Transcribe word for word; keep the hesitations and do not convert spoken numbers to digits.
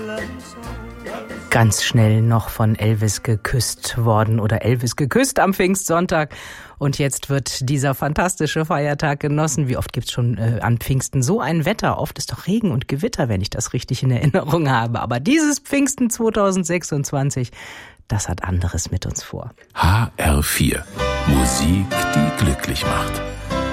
Ganz schnell noch von Elvis geküsst worden oder Elvis geküsst am Pfingstsonntag. Und jetzt wird dieser fantastische Feiertag genossen. Wie oft gibt's schon äh, an Pfingsten so ein Wetter? Oft ist doch Regen und Gewitter, wenn ich das richtig in Erinnerung habe. Aber dieses Pfingsten zweitausendsechsundzwanzig, das hat anderes mit uns vor. H R vier. Musik, die glücklich macht.